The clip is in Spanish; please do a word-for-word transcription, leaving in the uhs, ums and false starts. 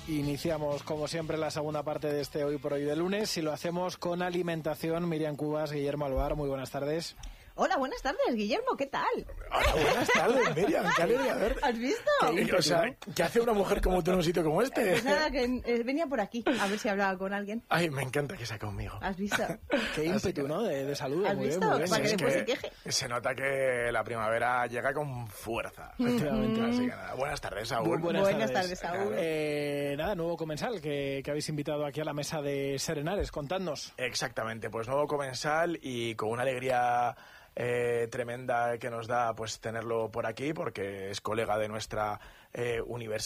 Iniciamos, como siempre, la segunda parte de este Hoy por Hoy de lunes y lo hacemos con alimentación. Miriam Cubas, Guillermo Alvar, muy buenas tardes. Hola, buenas tardes, Guillermo, ¿qué tal? Hola, buenas tardes, Miriam, qué alegría verte. ¿Has visto? ¿Qué, o sea, ¿qué hace una mujer como tú en un sitio como este? Pues nada, que eh, venía por aquí, a ver si hablaba con alguien. Ay, me encanta que sea conmigo. ¿Has visto? Qué ímpetu, que... ¿no? De, de salud. ¿Has muy visto? Bien, muy bien. Para que Es después que se queje. Se nota que la primavera llega con fuerza. Efectivamente. Así que nada, buenas tardes, Saúl. Buenas, Buenas tardes, tardes, Saúl. Eh, nada, nuevo comensal que, que habéis invitado aquí a la mesa de Serenares. Contadnos. Exactamente, pues nuevo comensal y con una alegría eh, tremenda que nos da pues tenerlo por aquí porque es colega de nuestra eh, universidad.